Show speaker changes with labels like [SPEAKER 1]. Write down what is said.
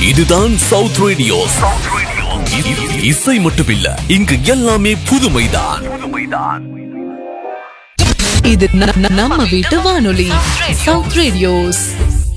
[SPEAKER 1] இதுதான் south radio. இசை மட்டுமில்ல, இங்கு எல்லாமே புதுமைதான்.
[SPEAKER 2] இது நம்ம வீட்டு வானொலி. South radios.